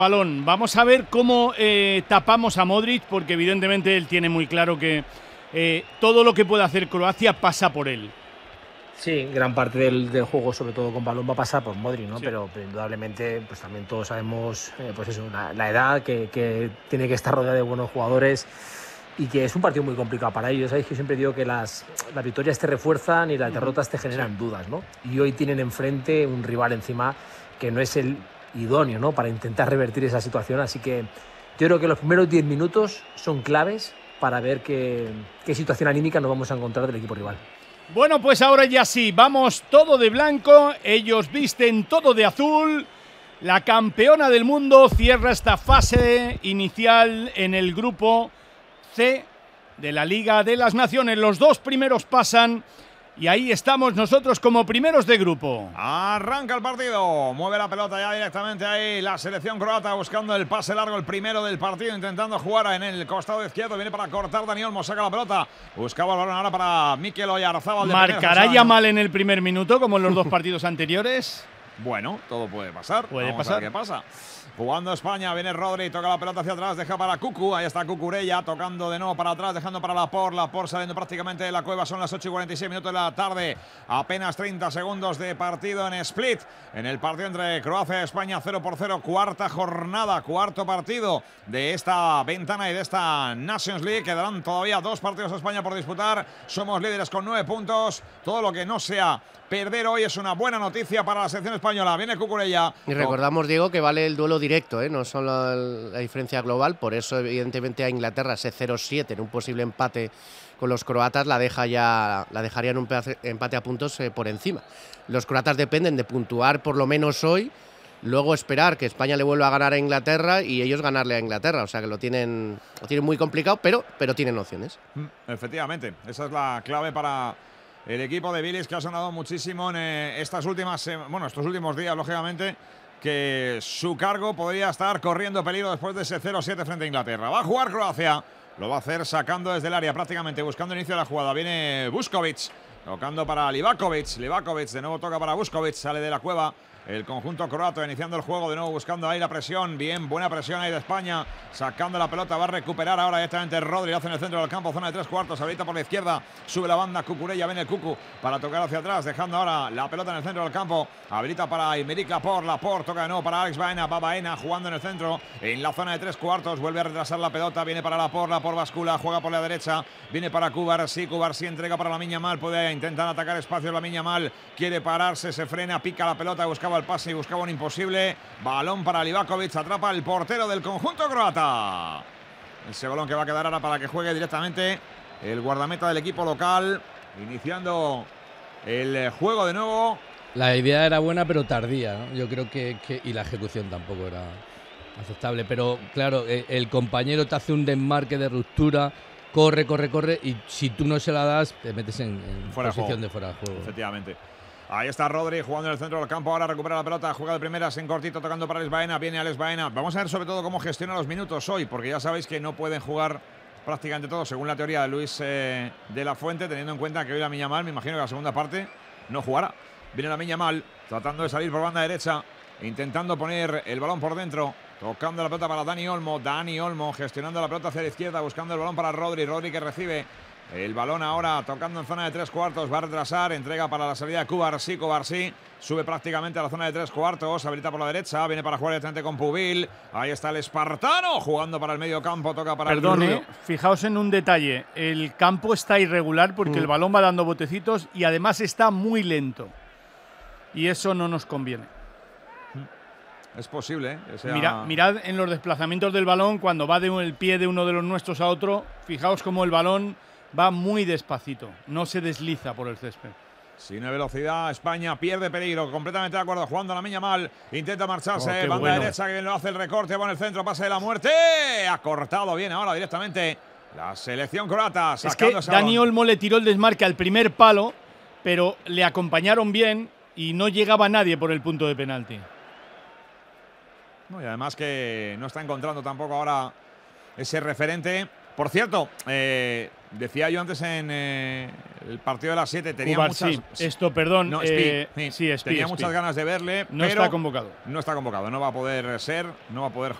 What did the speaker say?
Balón. Vamos a ver cómo tapamos a Modric, porque evidentemente él tiene muy claro que todo lo que puede hacer Croacia pasa por él. Sí, gran parte del juego, sobre todo con balón, va a pasar por Modric, ¿no? Sí. Pero indudablemente, pues también todos sabemos, pues eso, la edad, que tiene que estar rodeada de buenos jugadores y que es un partido muy complicado para ellos. Sabéis que yo siempre digo que las victorias te refuerzan y las derrotas te generan dudas, ¿no? Y hoy tienen enfrente un rival encima que no es el idóneo, ¿no? Para intentar revertir esa situación. Así que yo creo que los primeros 10 minutos son claves para ver qué situación anímica nos vamos a encontrar del equipo rival. Bueno, pues ahora ya sí, vamos todo de blanco, ellos visten todo de azul. La campeona del mundo cierra esta fase inicial en el grupo C de la Liga de las Naciones. Los dos primeros pasan y ahí estamos nosotros como primeros de grupo. Arranca el partido, mueve la pelota ya directamente ahí la selección croata buscando el pase largo, el primero del partido, intentando jugar en el costado izquierdo, viene para cortar Dani Olmo, saca la pelota, buscaba el balón ahora para Mikel Oyarzabal. ¿Marcará ya mal en el primer minuto como en los dos partidos anteriores? Bueno, todo puede pasar. Puede Vamos pasar. a ver qué pasa. Jugando España, viene Rodri, toca la pelota hacia atrás, deja para Cucu, ahí está Cucurella, tocando de nuevo para atrás, dejando para Laporte saliendo prácticamente de la cueva, son las 8:46 minutos de la tarde, apenas 30 segundos de partido en Split, en el partido entre Croacia y España, 0-0, cuarta jornada, cuarto partido de esta ventana y de esta Nations League, quedarán todavía 2 partidos a España por disputar, somos líderes con 9 puntos, todo lo que no sea perder hoy es una buena noticia para la selección española. Viene Cucurella. Y recordamos, Diego, que vale el duelo directo, no solo la diferencia global. Por eso, evidentemente, a Inglaterra ese 0-7 en un posible empate con los croatas la dejarían un empate a puntos por encima. Los croatas dependen de puntuar por lo menos hoy, luego esperar que España le vuelva a ganar a Inglaterra y ellos ganarle a Inglaterra. O sea que lo tienen muy complicado, pero tienen opciones. Efectivamente, esa es la clave para el equipo de Vilis, que ha sonado muchísimo en estos últimos días, lógicamente, que su cargo podría estar corriendo peligro después de ese 0-7 frente a Inglaterra. Va a jugar Croacia, lo va a hacer sacando desde el área prácticamente, buscando el inicio de la jugada. Viene Vuskovic, tocando para Livakovic. Livakovic de nuevo toca para Vuskovic, sale de la cueva el conjunto croato, iniciando el juego, de nuevo buscando ahí la presión. Bien, buena presión ahí de España, sacando la pelota, va a recuperar ahora directamente Rodri, hace en el centro del campo, zona de 3/4, habilita por la izquierda, sube la banda Cucurella, viene el Cucu para tocar hacia atrás, dejando ahora la pelota en el centro del campo, habilita para Aymeric Laporte, toca de nuevo para Alex Baena, va Baena jugando en el centro, en la zona de 3/4, vuelve a retrasar la pelota, viene para Laporte bascula, juega por la derecha, viene para Cubarsí entrega para Lamine Yamal, puede intentar atacar espacios, Lamine Yamal quiere pararse, se frena, pica la pelota, buscaba el pase y buscaba un imposible. Balón para Livakovic, atrapa el portero del conjunto croata. Ese balón que va a quedar ahora para que juegue directamente el guardameta del equipo local, iniciando el juego de nuevo. La idea era buena pero tardía, ¿no? Yo creo que y la ejecución tampoco era aceptable, pero claro, el compañero te hace un desmarque de ruptura, corre y si tú no se la das te metes en posición de fuera de juego. Efectivamente. Ahí está Rodri jugando en el centro del campo, ahora recupera la pelota, juega de primeras en cortito, tocando para Alex Baena, viene Alex Baena. Vamos a ver sobre todo cómo gestiona los minutos hoy, porque ya sabéis que no pueden jugar prácticamente todos, según la teoría de Luis de la Fuente, teniendo en cuenta que hoy Lamine Yamal, me imagino que la segunda parte no jugará. Viene Lamine Yamal, tratando de salir por banda derecha, intentando poner el balón por dentro, tocando la pelota para Dani Olmo, gestionando la pelota hacia la izquierda, buscando el balón para Rodri que recibe el balón ahora, tocando en zona de 3/4, va a retrasar, entrega para la salida de Cubarsí, sube prácticamente a la zona de 3/4, habilita por la derecha, viene para jugar directamente con Pubil, ahí está el espartano, jugando para el medio campo, toca para Perdón, fijaos en un detalle, el campo está irregular porque el balón va dando botecitos y además está muy lento, y eso no nos conviene. Es posible, que sea... Mirad en los desplazamientos del balón, cuando va el pie de uno de los nuestros a otro, fijaos cómo el balón va muy despacito, no se desliza por el césped. Sin velocidad, España pierde peligro, completamente de acuerdo, jugando Lamine Yamal, intenta marcharse, banda derecha, que lo hace el recorte, va en el centro, pase de la muerte, ha cortado bien ahora directamente la selección croata. Es que Dani Olmo le tiró el desmarque al primer palo, pero le acompañaron bien y no llegaba nadie por el punto de penalti. No, y además que no está encontrando tampoco ahora ese referente. Por cierto, decía yo antes en el partido de las 7. Tenía Cubar, muchas. sí. Esto, perdón. No, Speed, sí, Speed, tenía Speed. muchas ganas de verle, No pero está convocado. no está convocado. No va a poder ser, no va a poder